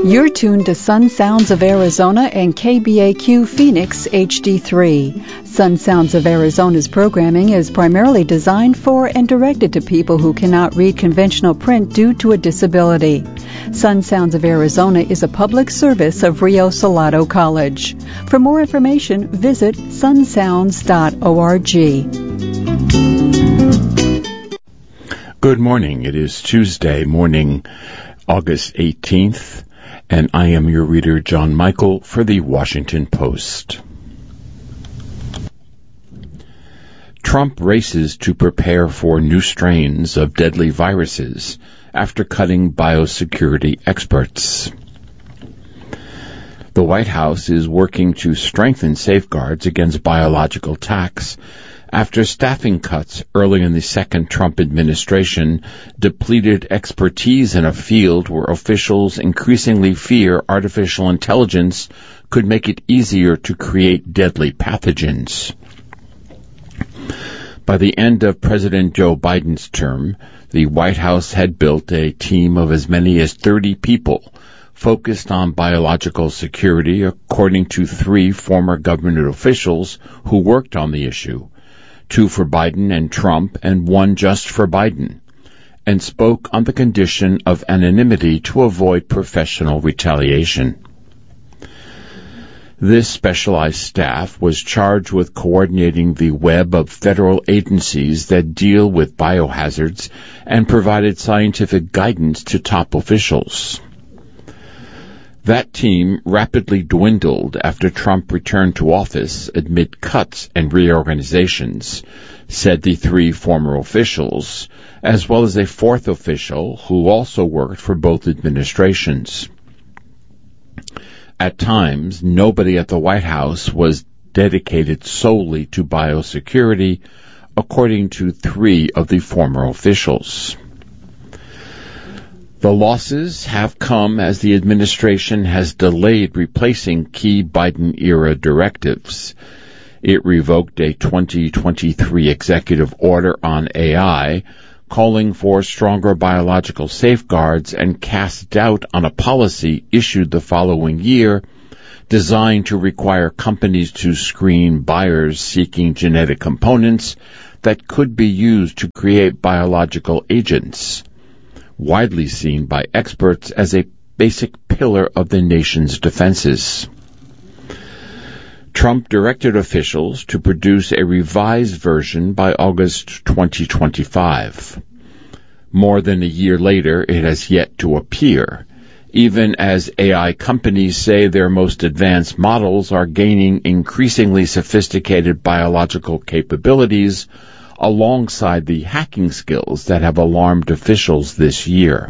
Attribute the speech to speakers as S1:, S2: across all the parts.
S1: You're tuned to Sun Sounds of Arizona and KBAQ Phoenix HD3. Sun Sounds of Arizona's programming is primarily designed for and directed to people who cannot read conventional print due to a disability. Sun Sounds of Arizona is a public service of Rio Salado College. For more information, visit sunsounds.org.
S2: Good morning. It is Tuesday morning, August 18th, and I am your reader, John Michael, for the Washington Post. Trump races to prepare for new strains of deadly viruses after cutting biosecurity experts. The White House is working to strengthen safeguards against biological attacks after staffing cuts early in the second Trump administration depleted expertise in a field where officials increasingly fear artificial intelligence could make it easier to create deadly pathogens. By the end of President Joe Biden's term, the White House had built a team of as many as 30 people focused on biological security, according to 3 former government officials who worked on the issue, 2 for Biden and Trump and 1 just for Biden, and spoke on the condition of anonymity to avoid professional retaliation. This specialized staff was charged with coordinating the web of federal agencies that deal with biohazards and provided scientific guidance to top officials. That team rapidly dwindled after Trump returned to office amid cuts and reorganizations, said the 3 former officials, as well as a 4th official who also worked for both administrations. At times, nobody at the White House was dedicated solely to biosecurity, according to 3 of the former officials. The losses have come as the administration has delayed replacing key Biden-era directives. It revoked a 2023 executive order on AI, calling for stronger biological safeguards, and cast doubt on a policy issued the following year designed to require companies to screen buyers seeking genetic components that could be used to create biological agents, widely seen by experts as a basic pillar of the nation's defenses. Trump directed officials to produce a revised version by August 2025. More than a year later, it has yet to appear, even as AI companies say their most advanced models are gaining increasingly sophisticated biological capabilities alongside the hacking skills that have alarmed officials this year.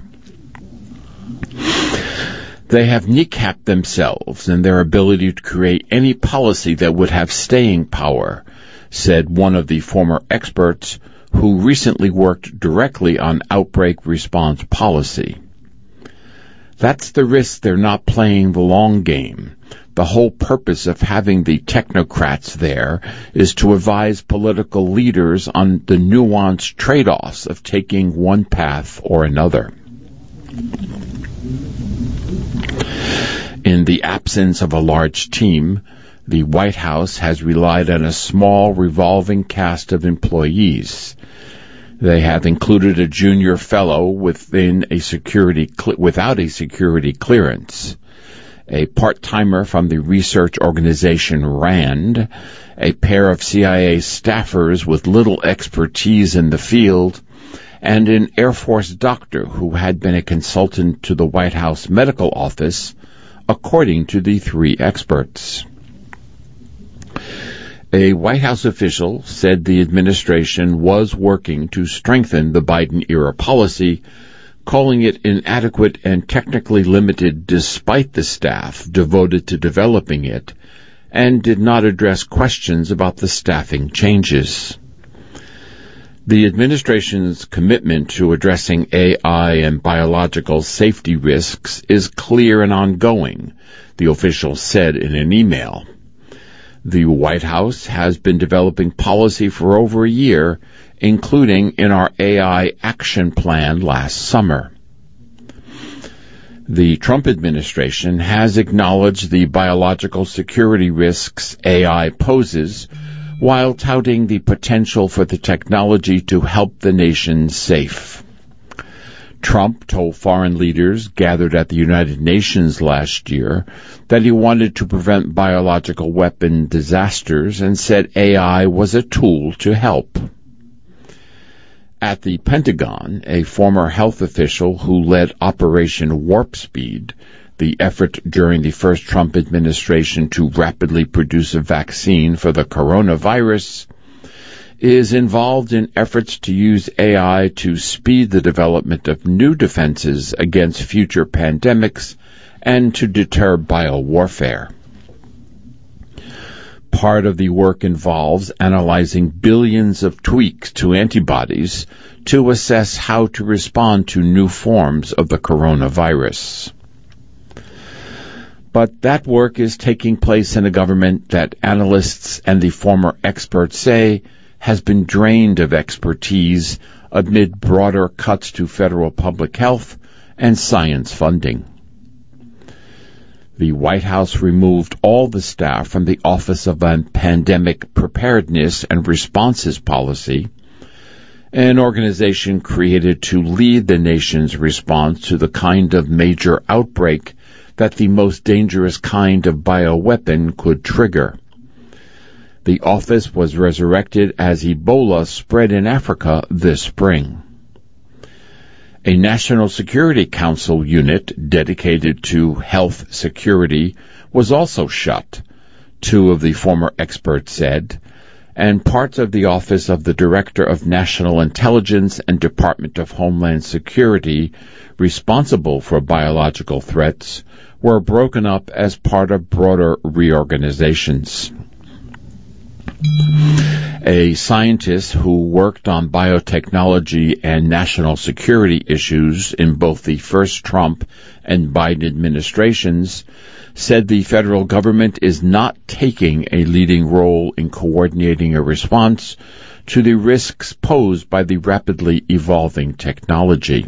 S2: They have kneecapped themselves in their ability to create any policy that would have staying power, said one of the former experts who recently worked directly on outbreak response policy. That's the risk. They're not playing the long game. The whole purpose of having the technocrats there is to advise political leaders on the nuanced trade-offs of taking one path or another. In the absence of a large team, the White House has relied on a small revolving cast of employees. They have included a junior fellow without a security clearance, a part-timer from the research organization RAND, a pair of CIA staffers with little expertise in the field, and an Air Force doctor who had been a consultant to the White House Medical Office, according to the 3 experts. A White House official said the administration was working to strengthen the Biden-era policy, calling it inadequate and technically limited despite the staff devoted to developing it, and did not address questions about the staffing changes. The administration's commitment to addressing AI and biological safety risks is clear and ongoing, the official said in an email. The White House has been developing policy for over a year, including in our AI action plan last summer. The Trump administration has acknowledged the biological security risks AI poses, while touting the potential for the technology to help the nation safe. Trump told foreign leaders gathered at the United Nations last year that he wanted to prevent biological weapon disasters and said AI was a tool to help. At the Pentagon, a former health official who led Operation Warp Speed, the effort during the first Trump administration to rapidly produce a vaccine for the coronavirus, is involved in efforts to use AI to speed the development of new defenses against future pandemics and to deter biowarfare. Part of the work involves analyzing billions of tweaks to antibodies to assess how to respond to new forms of the coronavirus. But that work is taking place in a government that analysts and the former experts say has been drained of expertise amid broader cuts to federal public health and science funding. The White House removed all the staff from the Office of Pandemic Preparedness and Responses Policy, an organization created to lead the nation's response to the kind of major outbreak that the most dangerous kind of bioweapon could trigger. The office was resurrected as Ebola spread in Africa this spring. A National Security Council unit dedicated to health security was also shut, two of the former experts said, and parts of the Office of the Director of National Intelligence and Department of Homeland Security, responsible for biological threats, were broken up as part of broader reorganizations. A scientist who worked on biotechnology and national security issues in both the first Trump and Biden administrations said the federal government is not taking a leading role in coordinating a response to the risks posed by the rapidly evolving technology.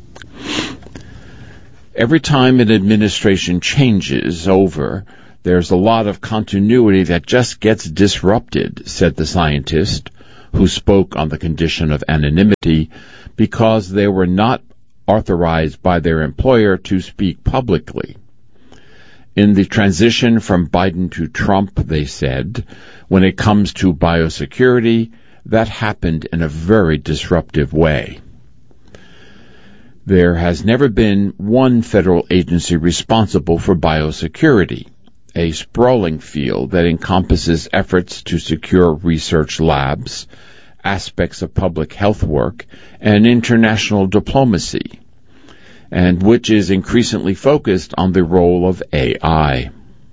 S2: Every time an administration changes over, there's a lot of continuity that just gets disrupted, said the scientist, who spoke on the condition of anonymity because they were not authorized by their employer to speak publicly. In the transition from Biden to Trump, they said, when it comes to biosecurity, that happened in a very disruptive way. There has never been one federal agency responsible for biosecurity, a sprawling field that encompasses efforts to secure research labs, aspects of public health work, and international diplomacy, and which is increasingly focused on the role of AI.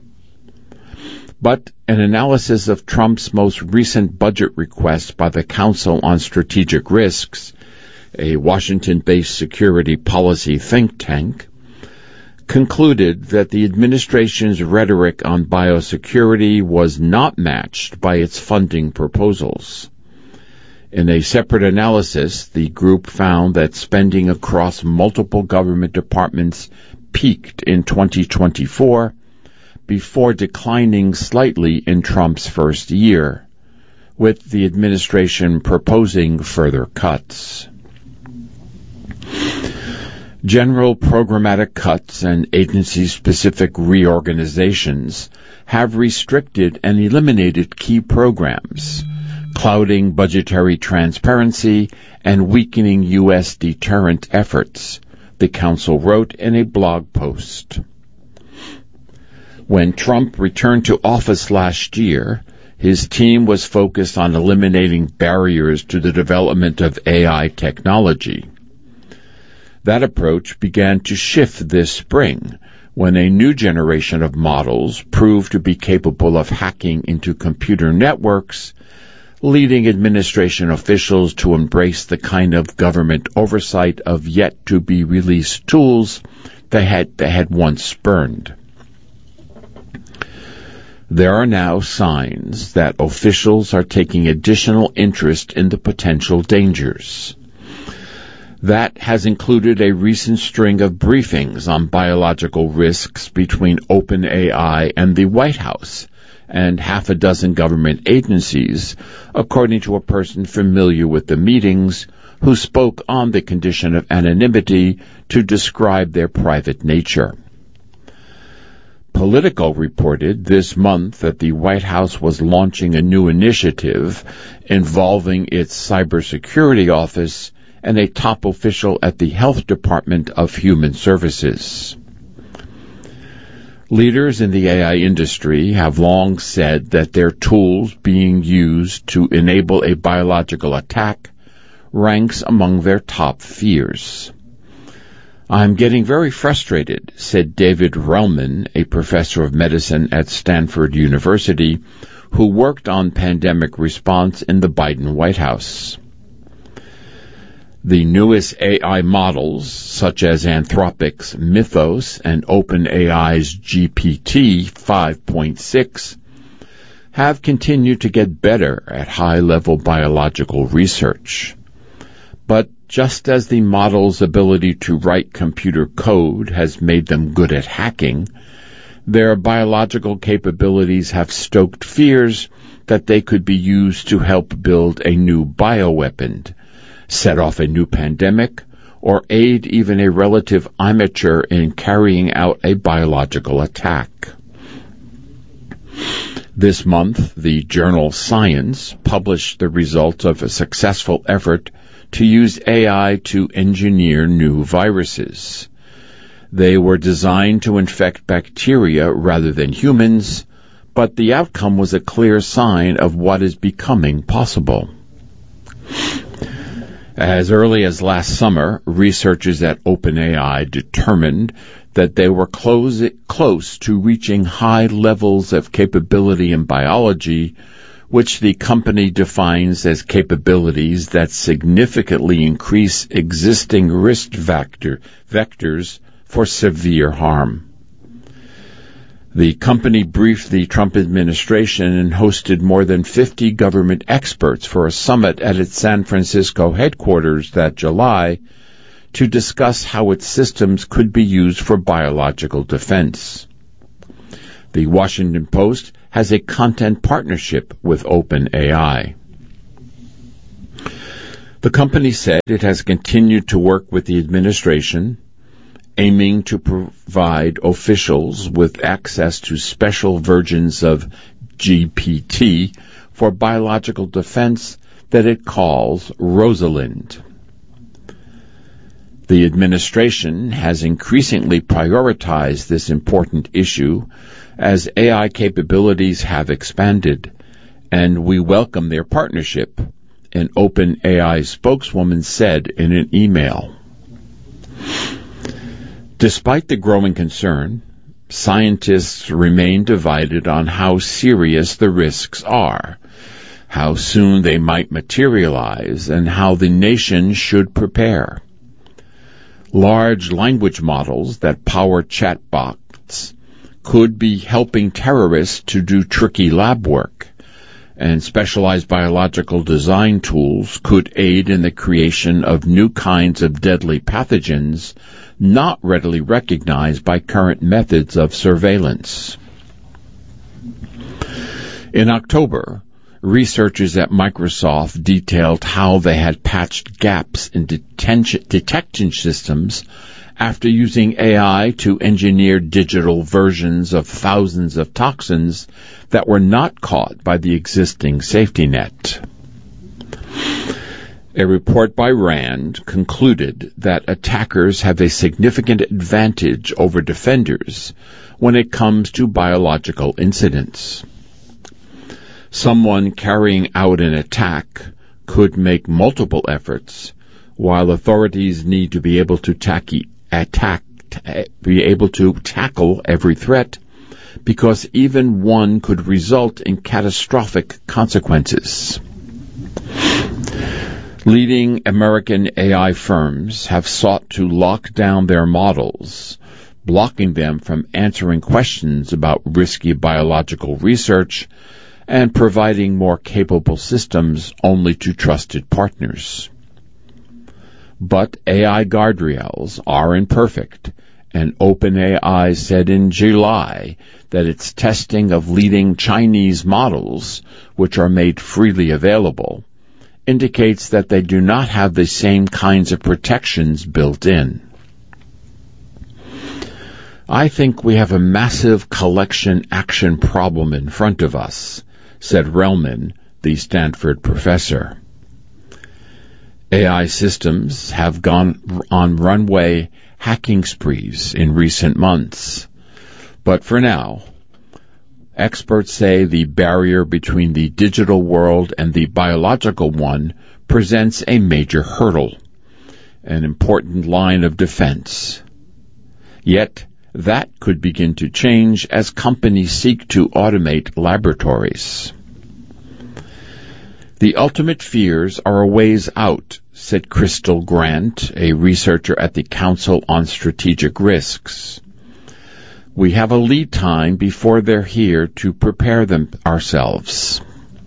S2: But an analysis of Trump's most recent budget request by the Council on Strategic Risks, a Washington-based security policy think tank, concluded that the administration's rhetoric on biosecurity was not matched by its funding proposals. In a separate analysis, the group found that spending across multiple government departments peaked in 2024 before declining slightly in Trump's first year, with the administration proposing further cuts. General programmatic cuts and agency-specific reorganizations have restricted and eliminated key programs, clouding budgetary transparency and weakening U.S. deterrent efforts, the Council wrote in a blog post. When Trump returned to office last year, his team was focused on eliminating barriers to the development of AI technology. That approach began to shift this spring when a new generation of models proved to be capable of hacking into computer networks, leading administration officials to embrace the kind of government oversight of yet-to-be-released tools they had once spurned. There are now signs that officials are taking additional interest in the potential dangers. That has included a recent string of briefings on biological risks between OpenAI and the White House and half a dozen government agencies, according to a person familiar with the meetings who spoke on the condition of anonymity to describe their private nature. Politico reported this month that the White House was launching a new initiative involving its cybersecurity office and a top official at the Health Department of Human Services. Leaders in the AI industry have long said that their tools being used to enable a biological attack ranks among their top fears. "I'm getting very frustrated," said David Relman, a professor of medicine at Stanford University, who worked on pandemic response in the Biden White House. The newest AI models, such as Anthropic's Mythos and OpenAI's GPT 5.6, have continued to get better at high-level biological research. But just as the model's ability to write computer code has made them good at hacking, their biological capabilities have stoked fears that they could be used to help build a new bioweapon, set off a new pandemic, or aid even a relative amateur in carrying out a biological attack. This month, the journal Science published the results of a successful effort to use AI to engineer new viruses. They were designed to infect bacteria rather than humans, but the outcome was a clear sign of what is becoming possible. As early as last summer, researchers at OpenAI determined that they were close to reaching high levels of capability in biology, which the company defines as capabilities that significantly increase existing risk vectors for severe harm. The company briefed the Trump administration and hosted more than 50 government experts for a summit at its San Francisco headquarters that July to discuss how its systems could be used for biological defense. The Washington Post has a content partnership with OpenAI. The company said it has continued to work with the administration, aiming to provide officials with access to special versions of GPT for biological defense that it calls Rosalind. The administration has increasingly prioritized this important issue as AI capabilities have expanded, and we welcome their partnership, an OpenAI spokeswoman said in an email. Despite the growing concern, scientists remain divided on how serious the risks are, how soon they might materialize, and how the nation should prepare. Large language models that power chatbots could be helping terrorists to do tricky lab work, and specialized biological design tools could aid in the creation of new kinds of deadly pathogens not readily recognized by current methods of surveillance. In October, researchers at Microsoft detailed how they had patched gaps in detection systems after using AI to engineer digital versions of thousands of toxins that were not caught by the existing safety net. A report by RAND concluded that attackers have a significant advantage over defenders when it comes to biological incidents. Someone carrying out an attack could make multiple efforts, while authorities need to be able to tackle every threat, because even one could result in catastrophic consequences. Leading American AI firms have sought to lock down their models, blocking them from answering questions about risky biological research and providing more capable systems only to trusted partners. But AI guardrails are imperfect, and OpenAI said in July that its testing of leading Chinese models, which are made freely available, indicates that they do not have the same kinds of protections built in. I think we have a massive collection action problem in front of us, said Relman, the Stanford professor. AI systems have gone on runway hacking sprees in recent months. But for now, experts say the barrier between the digital world and the biological one presents a major hurdle, an important line of defense. Yet, that could begin to change as companies seek to automate laboratories. The ultimate fears are a ways out, said Crystal Grant, a researcher at the Council on Strategic Risks. We have a lead time before they're here to prepare them ourselves.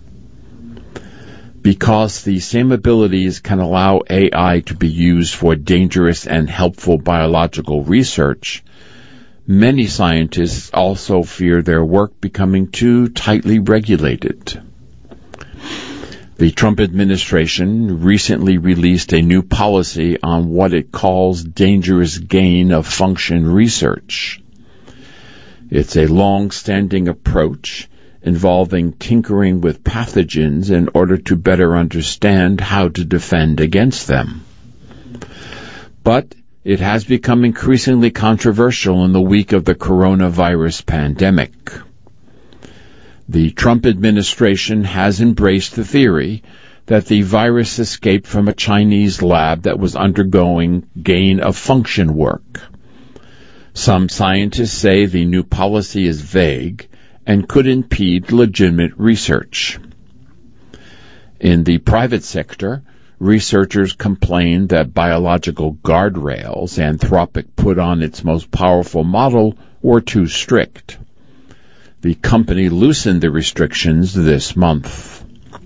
S2: Because the same abilities can allow AI to be used for dangerous and helpful biological research, many scientists also fear their work becoming too tightly regulated. The Trump administration recently released a new policy on what it calls dangerous gain-of-function research. It's a long-standing approach involving tinkering with pathogens in order to better understand how to defend against them. But it has become increasingly controversial in the wake of the coronavirus pandemic. The Trump administration has embraced the theory that the virus escaped from a Chinese lab that was undergoing gain-of-function work. Some scientists say the new policy is vague and could impede legitimate research. In the private sector, researchers complained that biological guardrails Anthropic put on its most powerful model were too strict. The company loosened the restrictions this month.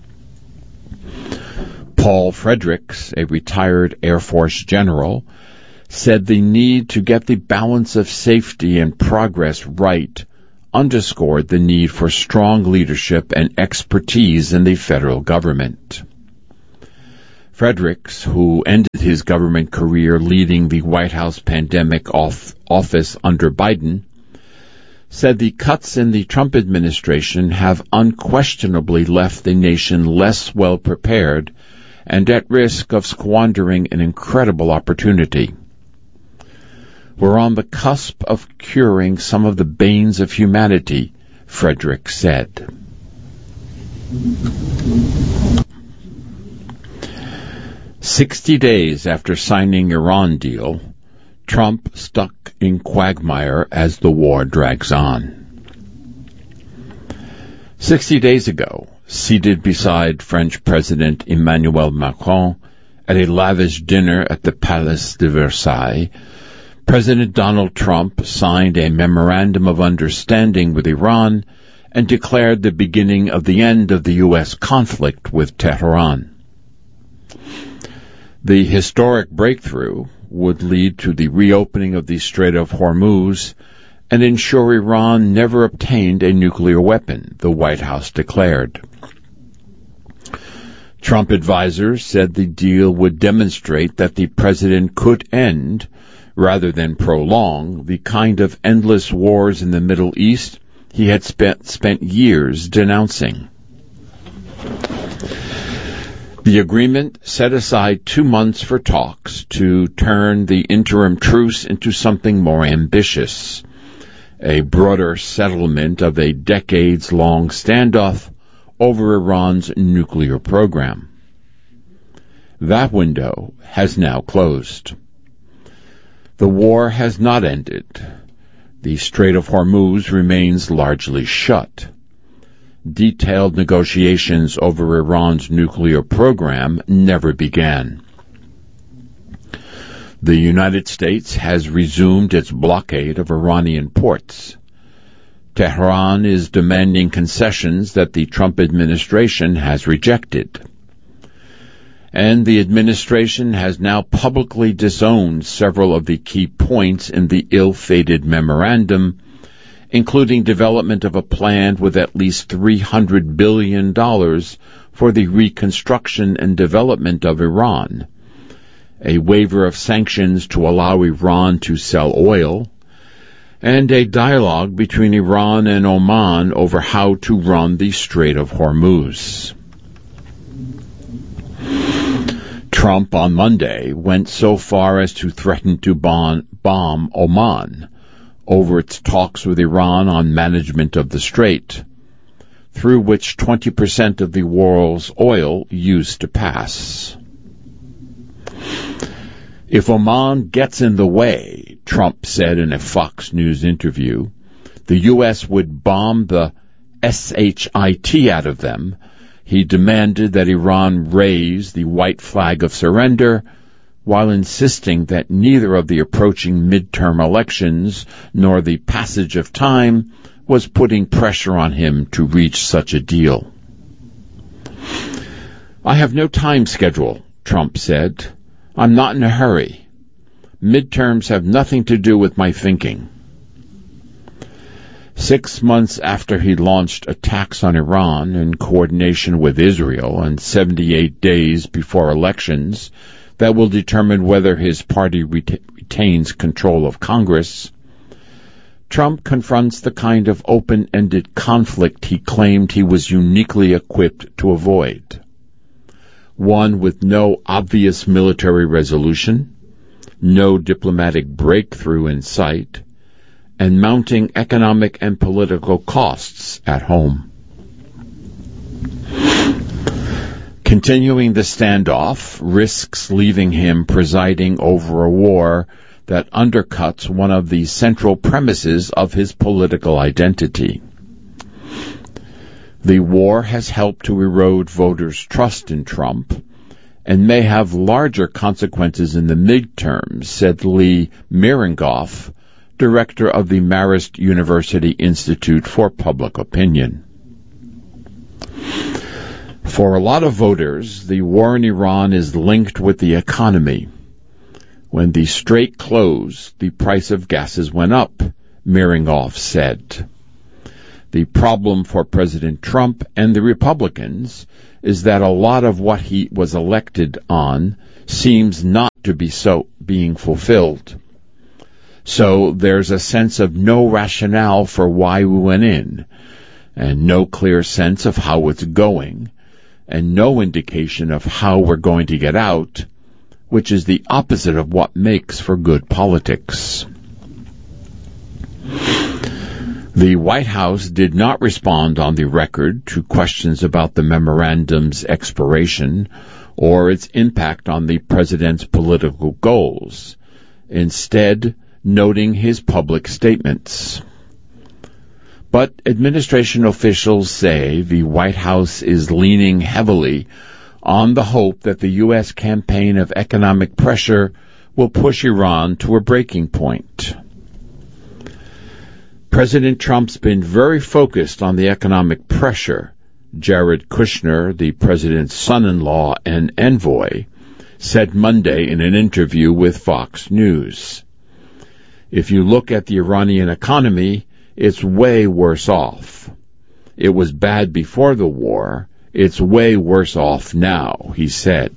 S2: Paul Fredericks, a retired Air Force general, said the need to get the balance of safety and progress right underscored the need for strong leadership and expertise in the federal government. Fredericks, who ended his government career leading the White House pandemic office under Biden, said the cuts in the Trump administration have unquestionably left the nation less well prepared and at risk of squandering an incredible opportunity. We're on the cusp of curing some of the banes of humanity, Fredericks said. 60 days after signing Iran deal, Trump stuck in quagmire as the war drags on. 60 days ago, seated beside French President Emmanuel Macron at a lavish dinner at the Palace de Versailles, President Donald Trump signed a memorandum of understanding with Iran and declared the beginning of the end of the U.S. conflict with Tehran. The historic breakthrough would lead to the reopening of the Strait of Hormuz and ensure Iran never obtained a nuclear weapon, the White House declared. Trump advisors said the deal would demonstrate that the president could end, rather than prolong, the kind of endless wars in the Middle East he had spent years denouncing. The agreement set aside 2 months for talks to turn the interim truce into something more ambitious, a broader settlement of a decades-long standoff over Iran's nuclear program. That window has now closed. The war has not ended. The Strait of Hormuz remains largely shut. Detailed negotiations over Iran's nuclear program never began. The United States has resumed its blockade of Iranian ports. Tehran is demanding concessions that the Trump administration has rejected. and the administration has now publicly disowned several of the key points in the ill-fated memorandum, including development of a plan with at least $300 billion for the reconstruction and development of Iran, a waiver of sanctions to allow Iran to sell oil, and a dialogue between Iran and Oman over how to run the Strait of Hormuz. Trump on Monday went so far as to threaten to bomb Oman over its talks with Iran on management of the strait, through which 20% of the world's oil used to pass. If Oman gets in the way, Trump said in a Fox News interview, the U.S. would bomb the shit out of them. He demanded that Iran raise the white flag of surrender, while insisting that neither of the approaching midterm elections nor the passage of time was putting pressure on him to reach such a deal. I have no time schedule, Trump said. I'm not in a hurry. Midterms have nothing to do with my thinking. 6 months after he launched attacks on Iran in coordination with Israel, and 78 days before elections that will determine whether his party retains control of Congress, Trump confronts the kind of open-ended conflict he claimed he was uniquely equipped to avoid. One with no obvious military resolution, no diplomatic breakthrough in sight, and mounting economic and political costs at home. Continuing the standoff risks leaving him presiding over a war that undercuts one of the central premises of his political identity. The war has helped to erode voters' trust in Trump and may have larger consequences in the midterms, said Lee Miringoff, director of the Marist University Institute for Public Opinion. For a lot of voters, the war in Iran is linked with the economy. When the strait closed, the price of gases went up, Miringoff said. The problem for President Trump and the Republicans is that a lot of what he was elected on seems not to be being fulfilled. So there's a sense of no rationale for why we went in, and no clear sense of how it's going, and no indication of how we're going to get out, which is the opposite of what makes for good politics. The White House did not respond on the record to questions about the memorandum's expiration or its impact on the president's political goals, instead noting his public statements. But administration officials say the White House is leaning heavily on the hope that the U.S. campaign of economic pressure will push Iran to a breaking point. President Trump's been very focused on the economic pressure, Jared Kushner, the president's son-in-law and envoy, said Monday in an interview with Fox News. If you look at the Iranian economy, it's way worse off. It was bad before the war. It's way worse off now, he said.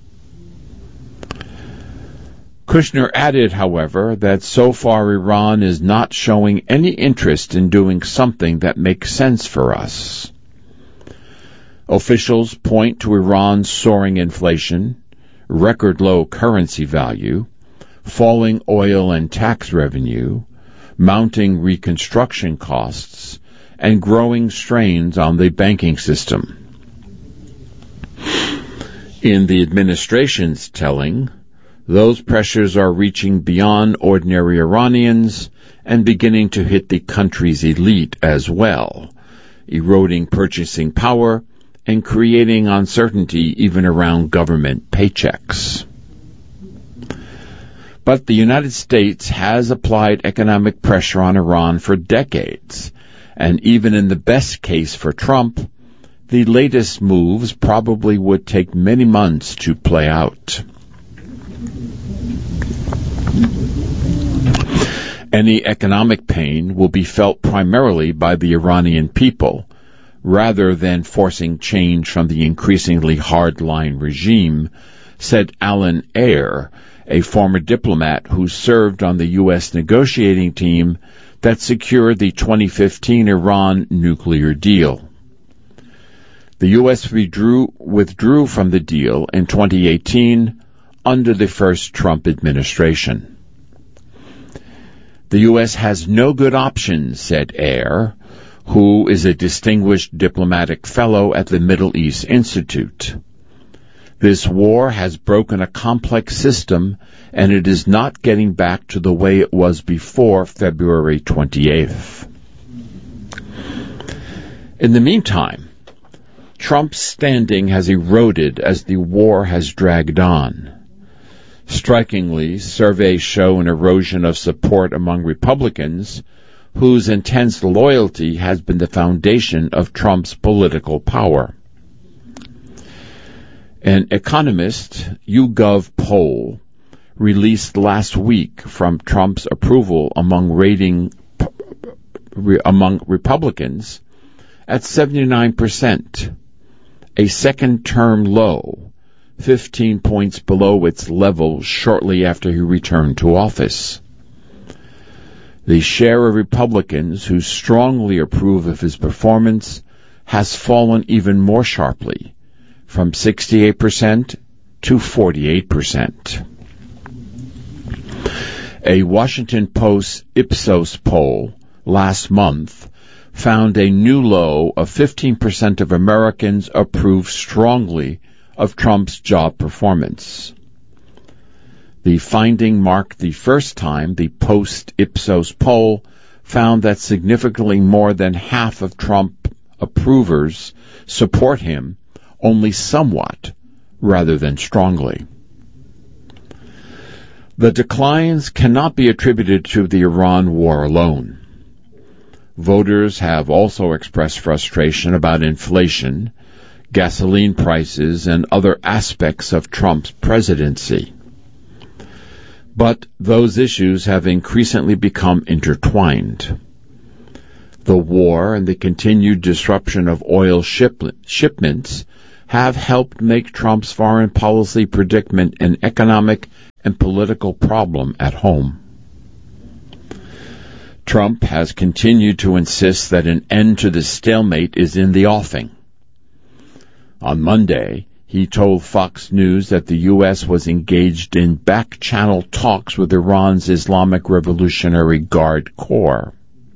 S2: Kushner added, however, that so far Iran is not showing any interest in doing something that makes sense for us. Officials point to Iran's soaring inflation, record low currency value, falling oil and tax revenue, mounting reconstruction costs, and growing strains on the banking system. In the administration's telling, those pressures are reaching beyond ordinary Iranians and beginning to hit the country's elite as well, eroding purchasing power and creating uncertainty even around government paychecks. But the United States has applied economic pressure on Iran for decades, and even in the best case for Trump, the latest moves probably would take many months to play out. Any economic pain will be felt primarily by the Iranian people, rather than forcing change from the increasingly hardline regime, said Alan Ayer, a former diplomat who served on the U.S. negotiating team that secured the 2015 Iran nuclear deal. The U.S. withdrew from the deal in 2018 under the first Trump administration. The U.S. has no good options, said Ayer, who is a distinguished diplomatic fellow at the Middle East Institute. This war has broken a complex system, and it is not getting back to the way it was before February 28th. In the meantime, Trump's standing has eroded as the war has dragged on. Strikingly, surveys show an erosion of support among Republicans, whose intense loyalty has been the foundation of Trump's political power. An Economist YouGov poll released last week from Trump's approval among Republicans at 79%, a second-term low, 15 points below its level shortly after he returned to office. The share of Republicans who strongly approve of his performance has fallen even more sharply, from 68% to 48%. A Washington Post Ipsos poll last month found a new low of 15% of Americans approve strongly of Trump's job performance. The finding marked the first time the post-Ipsos poll found that significantly more than half of Trump approvers support him only somewhat rather than strongly. The declines cannot be attributed to the Iran war alone. Voters have also expressed frustration about inflation, gasoline prices, and other aspects of Trump's presidency. But those issues have increasingly become intertwined. The war and the continued disruption of oil shipments have helped make Trump's foreign policy predicament an economic and political problem at home. Trump has continued to insist that an end to the stalemate is in the offing. On Monday, he told Fox News that the U.S. was engaged in back-channel talks with Iran's Islamic Revolutionary Guard Corps.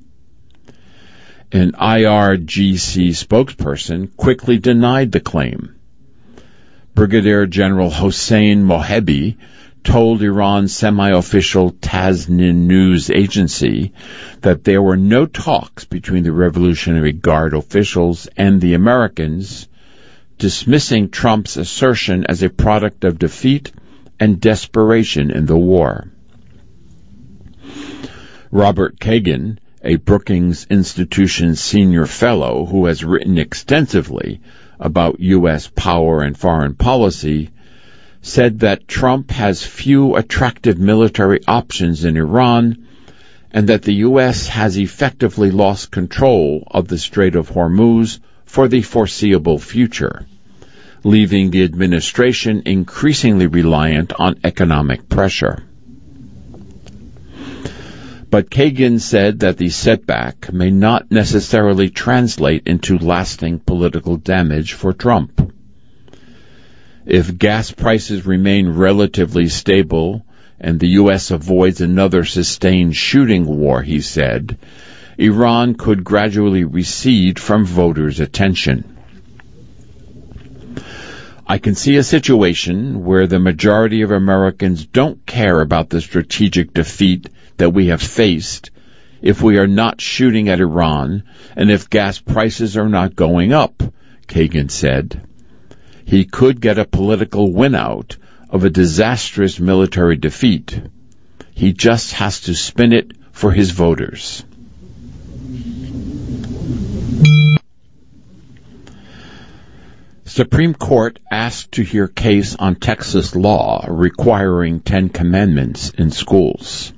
S2: An IRGC spokesperson quickly denied the claim. Brigadier General Hossein Mohebi told Iran's semi-official Tasnim news agency that there were no talks between the Revolutionary Guard officials and the Americans, dismissing Trump's assertion as a product of defeat and desperation in the war. Robert Kagan, a Brookings Institution senior fellow who has written extensively about U.S. power and foreign policy, said that Trump has few attractive military options in Iran and that the U.S. has effectively lost control of the Strait of Hormuz for the foreseeable future, leaving the administration increasingly reliant on economic pressure. But Kagan said that the setback may not necessarily translate into lasting political damage for Trump. If gas prices remain relatively stable and the U.S. avoids another sustained shooting war, he said, Iran could gradually recede from voters' attention. I can see a situation where the majority of Americans don't care about the strategic defeat that we have faced if we are not shooting at Iran and if gas prices are not going up, Kagan said. He could get a political win-out of a disastrous military defeat. He just has to spin it for his voters. Supreme Court asked to hear case on Texas law requiring 10 Commandments in schools.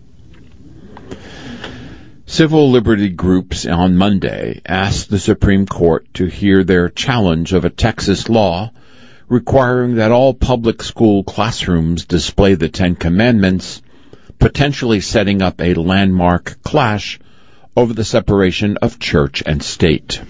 S2: Civil liberty groups on Monday asked the Supreme Court to hear their challenge of a Texas law requiring that all public school classrooms display the 10 Commandments, potentially setting up a landmark clash over the separation of church and state.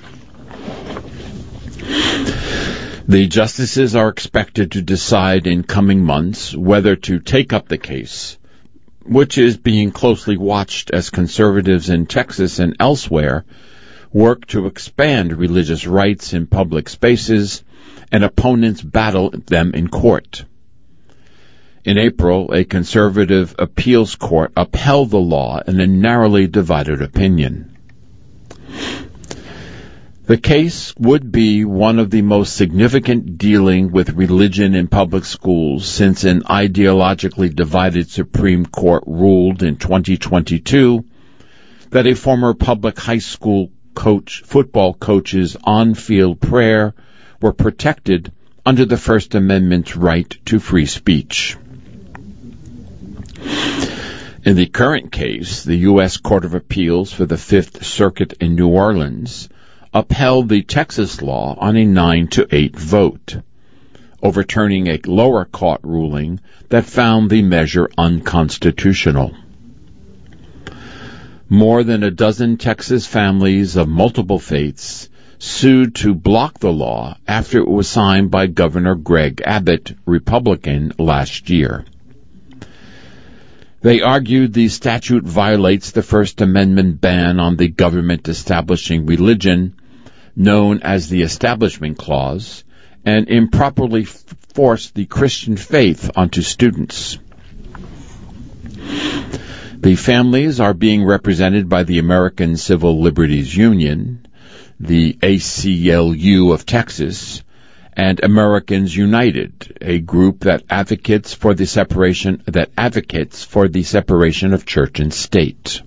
S2: The justices are expected to decide in coming months whether to take up the case, which is being closely watched as conservatives in Texas and elsewhere work to expand religious rights in public spaces and opponents battle them in court. In April, a conservative appeals court upheld the law in a narrowly divided opinion. The case would be one of the most significant dealing with religion in public schools since an ideologically divided Supreme Court ruled in 2022 that a former public high school football coach's on-field prayer were protected under the First Amendment's right to free speech. In the current case, the U.S. Court of Appeals for the Fifth Circuit in New Orleans upheld the Texas law on a 9-8 vote, overturning a lower court ruling that found the measure unconstitutional. More than a dozen Texas families of multiple faiths sued to block the law after it was signed by Governor Greg Abbott, Republican, last year. They argued the statute violates the First Amendment ban on the government establishing religion, known as the Establishment Clause, and improperly forced the Christian faith onto students. The families are being represented by the American Civil Liberties Union, the ACLU of Texas, and Americans United, a group that advocates for the separation of church and state.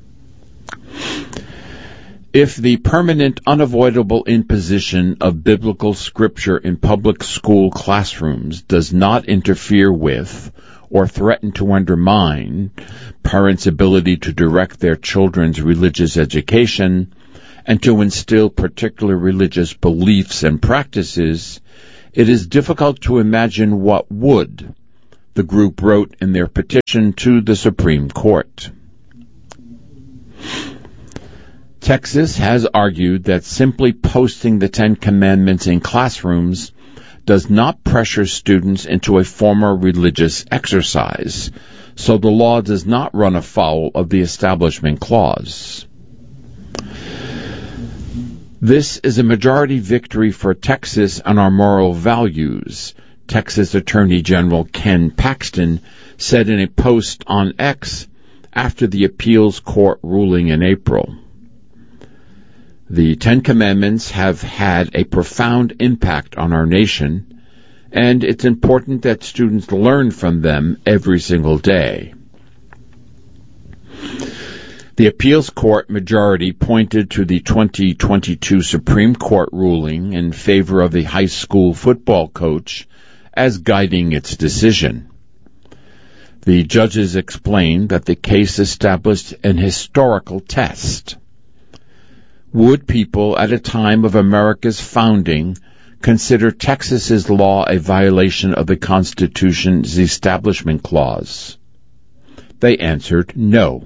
S2: If the permanent, unavoidable imposition of biblical scripture in public school classrooms does not interfere with or threaten to undermine parents' ability to direct their children's religious education and to instill particular religious beliefs and practices, it is difficult to imagine what would, the group wrote in their petition to the Supreme Court. Texas has argued that simply posting the 10 Commandments in classrooms does not pressure students into a formal religious exercise, so the law does not run afoul of the Establishment Clause. This is a majority victory for Texas and our moral values, Texas Attorney General Ken Paxton said in a post on X after the appeals court ruling in April. The 10 Commandments have had a profound impact on our nation, and it's important that students learn from them every single day. The appeals court majority pointed to the 2022 Supreme Court ruling in favor of a high school football coach as guiding its decision. The judges explained that the case established an historical test. Would people at a time of America's founding consider Texas's law a violation of the Constitution's Establishment Clause? They answered no.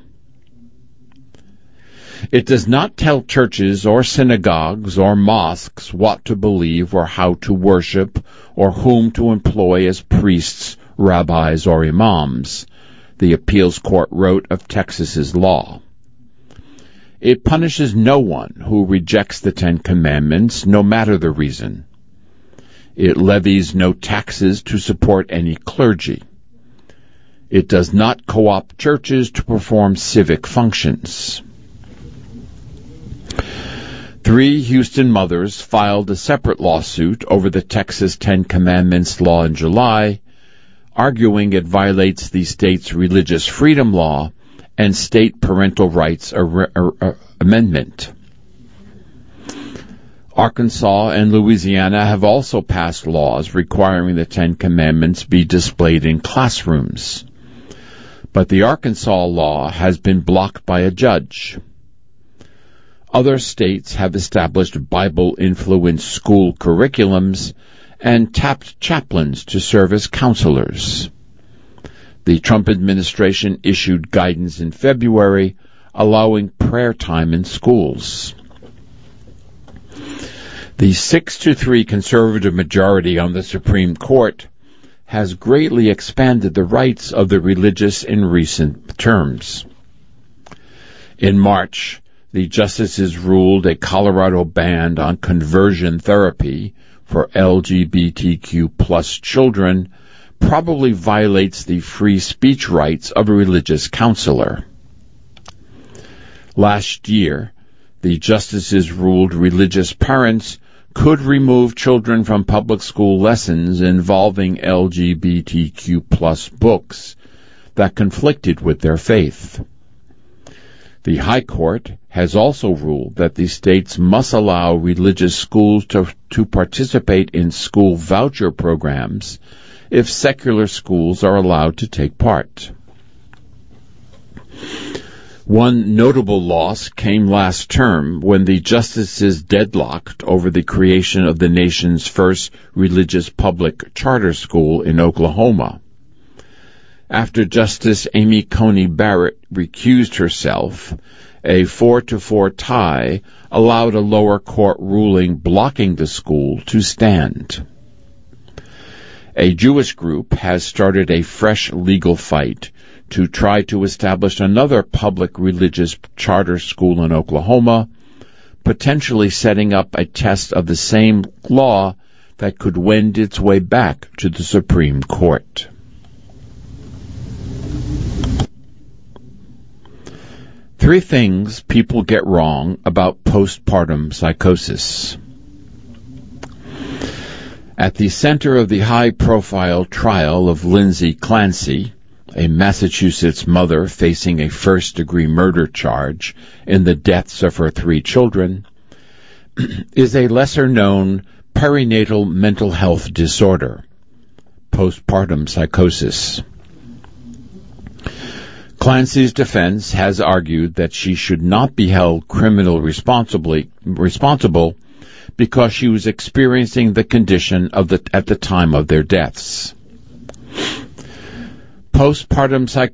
S2: It does not tell churches or synagogues or mosques what to believe or how to worship or whom to employ as priests, rabbis, or imams, the appeals court wrote of Texas's law. It punishes no one who rejects the 10 Commandments, no matter the reason. It levies no taxes to support any clergy. It does not co-opt churches to perform civic functions. 3 Houston mothers filed a separate lawsuit over the Texas 10 Commandments law in July, arguing it violates the state's religious freedom law and state parental rights amendment. Arkansas and Louisiana have also passed laws requiring the Ten Commandments be displayed in classrooms. But the Arkansas law has been blocked by a judge. Other states have established Bible-influenced school curriculums and tapped chaplains to serve as counselors. The Trump administration issued guidance in February allowing prayer time in schools. The 6-3 conservative majority on the Supreme Court has greatly expanded the rights of the religious in recent terms. In March, the justices ruled a Colorado ban on conversion therapy for LGBTQ plus children probably violates the free speech rights of a religious counselor. Last year, the justices ruled religious parents could remove children from public school lessons involving LGBTQ plus books that conflicted with their faith. The High Court has also ruled that the states must allow religious schools to participate in school voucher programs if secular schools are allowed to take part. One notable loss came last term when the justices deadlocked over the creation of the nation's first religious public charter school in Oklahoma. After Justice Amy Coney Barrett recused herself, a 4-4 tie allowed a lower court ruling blocking the school to stand. A Jewish group has started a fresh legal fight to try to establish another public religious charter school in Oklahoma, potentially setting up a test of the same law that could wend its way back to the Supreme Court. Three things people get wrong about postpartum psychosis. At the center of the high-profile trial of Lindsay Clancy, a Massachusetts mother facing a first-degree murder charge in the deaths of her 3 children, is a lesser-known perinatal mental health disorder, postpartum psychosis. Clancy's defense has argued that she should not be held criminally responsible because she was experiencing the condition at the time of their deaths. Postpartum psychosis